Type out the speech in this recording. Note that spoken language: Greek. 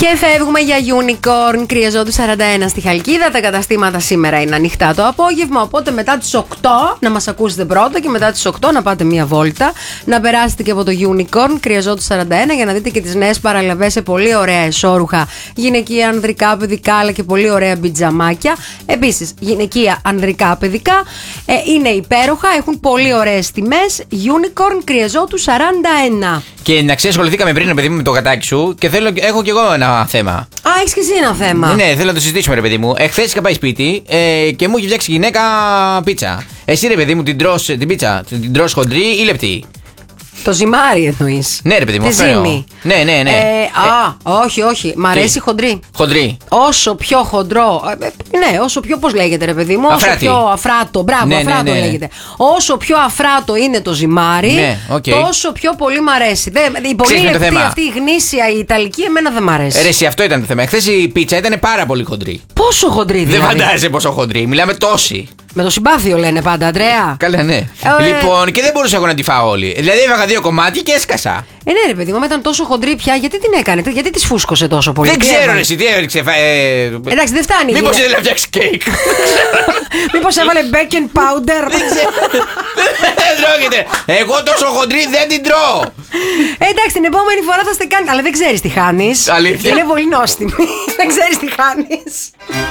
Και φεύγουμε για Unicorn, Κρυεζόντου 41 στη Χαλκίδα. Τα καταστήματα σήμερα είναι ανοιχτά το απόγευμα. Οπότε μετά τις 8 να μας ακούσετε πρώτα και μετά τις 8 να πάτε μία βόλτα. Να περάσετε και από το Unicorn, Κρυεζόντου 41, για να δείτε και τις νέες παραλαβές σε πολύ ωραία εσώρουχα. Γυναικεία, ανδρικά, παιδικά, αλλά και πολύ ωραία μπιτζαμάκια. Επίσης, γυναικεία, ανδρικά, παιδικά. Είναι υπέροχα, έχουν πολύ ωραίες τιμές. Unicorn, Κρυεζόντου 41. Και να ξέρεις, ασχοληθήκαμε πριν, παιδί μου, με το γατάκι σου και έχω κι εγώ ένα θέμα. Α, έχεις και εσύ ένα θέμα. Ναι, θέλω να το συζητήσουμε, ρε παιδί μου. Εχθές είχα πάει σπίτι και μου είχε φτιάξει γυναίκα πίτσα. Εσύ, ρε παιδί μου, την πίτσα, την τρως χοντρή ή λεπτή? Το ζυμάρι εννοείς? Ναι, ρε παιδί μου, αυτό. Ναι. Όχι. Μ' αρέσει χοντρή. Χοντρή. Όσο πιο χοντρό. Ναι, όσο πιο. Πώς λέγεται, ρε παιδί μου? Όσο πιο αφράτο. Μπράβο, ναι, αφράτο λέγεται. Όσο πιο αφράτο είναι το ζυμάρι, τόσο πιο πολύ μ' αρέσει. Η πολύ λεπτή αυτή η γνήσια η ιταλική, εμένα δεν μ' αρέσει. Ρε, εσύ, αυτό ήταν το θέμα. Εχθές η πίτσα ήταν πάρα πολύ χοντρή. Πόσο χοντρή, δηλαδή? Δεν φαντάζεσαι πόσο χοντρή. Μιλάμε τόση. Με το συμπάθειο λένε πάντα, Αντρέα. Καλά, ναι. Λοιπόν, και δεν μπορούσα εγώ να τη φάω όλη. Δηλαδή, έβαγα 2 κομμάτια και έσκασα. Ναι, ρε παιδί μου, ήταν τόσο χοντρή πια, γιατί την έκανε, γιατί τη φούσκωσε τόσο πολύ? Δεν ξέρω, εσύ τι έριξε. Εντάξει, δεν φτάνει. Μήπως ήθελε να φτιάξει κέικ? Μήπως έβαλε baking powder? Δεν τρώγεται. Εγώ τόσο χοντρή δεν την τρώω. Εντάξει, την επόμενη φορά θα ste κάνει. Αλλά δεν ξέρεις τι χάνεις. Αλήθεια. Είναι πολύ νόστιμη. Δεν ξέρεις τι χάνεις.